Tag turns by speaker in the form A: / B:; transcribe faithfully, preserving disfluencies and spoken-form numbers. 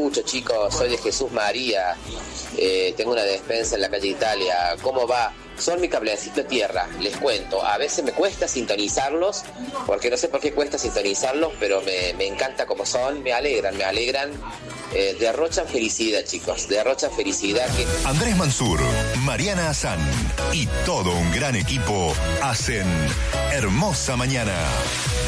A: escucho, chicos. Soy de Jesús María. Eh, tengo una despensa en la calle Italia. ¿Cómo va? Son mi cablecito de tierra, les cuento. A veces me cuesta sintonizarlos, porque no sé por qué cuesta sintonizarlos, pero me, me encanta como son, me alegran, me alegran. Eh, derrochan felicidad, chicos, derrochan felicidad. Que...
B: Andrés Mansur, Mariana Azán y todo un gran equipo hacen Hermosa Mañana.